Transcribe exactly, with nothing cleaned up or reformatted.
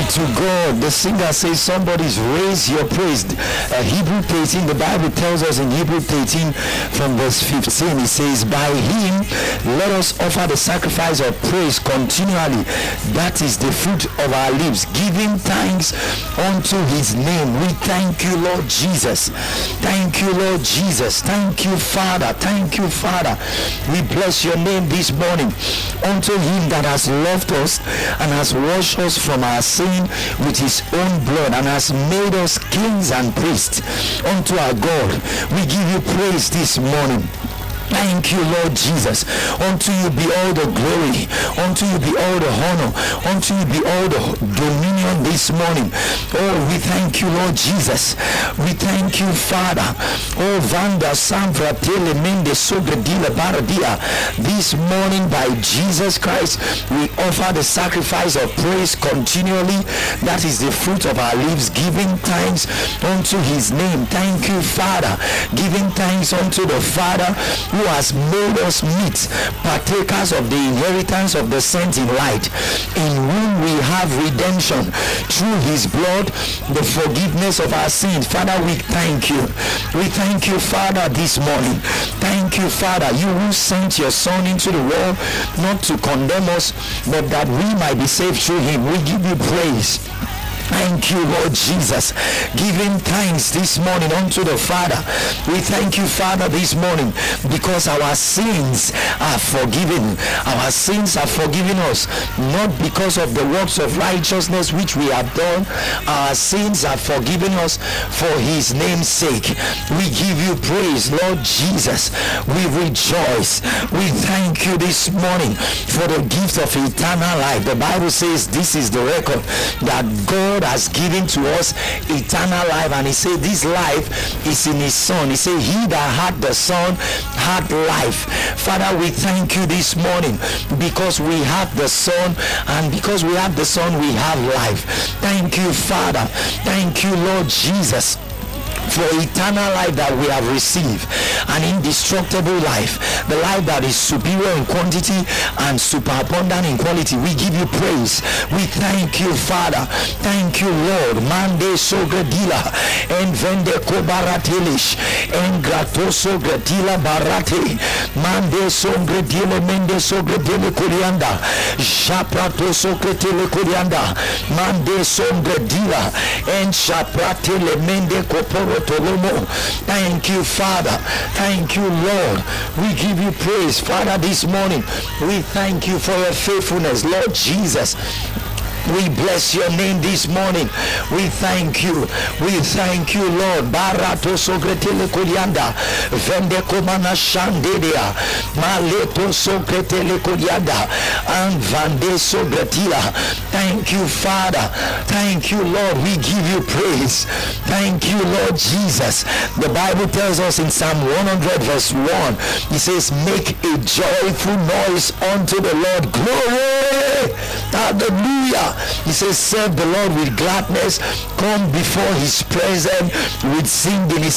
to God. The singer says somebody's raise your praise. Uh, Hebrew thirteen, the Bible tells us in Hebrew thirteen from verse fifteen, it says, by him let us offer the sacrifice of praise continually. That is the fruit of our lips, giving thanks unto his name. We thank you, Lord Jesus. Thank you, Lord Jesus. Thank you, Father. Thank you, Father. We bless your name this morning. Unto him that has loved us and has washed us from our sin with his own blood and has made us kings and priests unto our God, we give you praise this morning. Thank you, Lord Jesus. Unto you be all the glory. Unto you be all the honor. Unto you be all the dominion this morning. Oh, we thank you, Lord Jesus. We thank you, Father. Oh, Vanda Sam Fratele Mende Sogredila Baradia. This morning, by Jesus Christ, we offer the sacrifice of praise continually. That is the fruit of our lips, giving thanks unto his name. Thank you, Father. Giving thanks unto the Father who has made us meet partakers of the inheritance of the saints in light, in whom we have redemption through his blood, the forgiveness of our sins. Father, we thank you. We thank you, Father, this morning. Thank you, Father, you who sent your Son into the world not to condemn us, but that we might be saved through him. We give you praise. Thank you, Lord Jesus. Giving thanks this morning unto the Father. We thank you, Father, this morning because our sins are forgiven. Our sins are forgiven us, not because of the works of righteousness which we have done. Our sins are forgiven us for his name's sake. We give you praise, Lord Jesus. We rejoice. We thank you this morning for the gift of eternal life. The Bible says this is the record that God has given to us, eternal life, and he said this life is in his Son. He said he that had the Son had life. Father, we thank you this morning because we have the Son, and because we have the Son we have life. Thank you, Father. Thank you, Lord Jesus, for eternal life that we have received, an indestructible life, the life that is superior in quantity and superabundant in quality. We give you praise. We thank you, Father. Thank you, Lord. Mande sogredila en vende kobaratelish en grato sogredila barate mande sogredile mende sogredile kurianda shaprato sogredile kurianda mande sogredila en shapratele mende koporo tolomo. Thank you, Father. Thank you, Lord. We give you praise, Father, this morning. We thank you for your faithfulness, Lord Jesus. We bless your name this morning. We thank you. We thank you, Lord. Barato sogretele kulianda. Vende komana shandedea. Maleto sogretele kulianda. And vande sogretila. Thank you, Father. Thank you, Lord. We give you praise. Thank you, Lord Jesus. The Bible tells us in Psalm one hundred verse one, it says, make a joyful noise unto the Lord. Glory. Hallelujah. He says, serve the Lord with gladness, come before his presence with singing. He